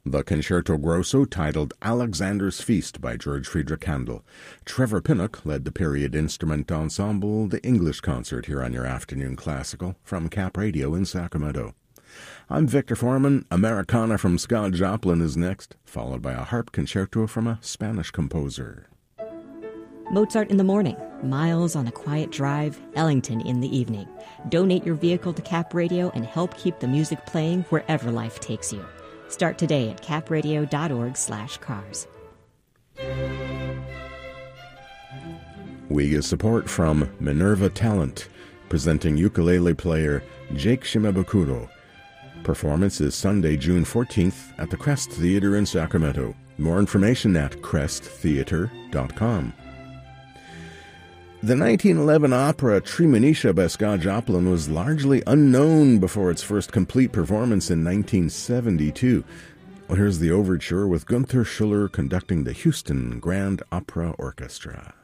The Concerto Grosso titled Alexander's Feast by George Friedrich Handel. Trevor Pinnock led the period instrument ensemble, the English Concert, here on your Afternoon Classical from Cap Radio in Sacramento. I'm Victor Foreman. Americana from Scott Joplin is next, followed by a harp concerto from a Spanish composer. Mozart in the morning, Miles on a quiet drive, Ellington in the evening. Donate your vehicle to Cap Radio and help keep the music playing wherever life takes you. Start today at capradio.org/cars. We get support from Minerva Talent, presenting ukulele player Jake Shimabukuro. Performance is Sunday, June 14th at the Crest Theater in Sacramento. More information at cresttheater.com. The 1911 opera Treemonisha by Scott Joplin was largely unknown before its first complete performance in 1972. Well, here's the overture with Gunther Schuller conducting the Houston Grand Opera Orchestra.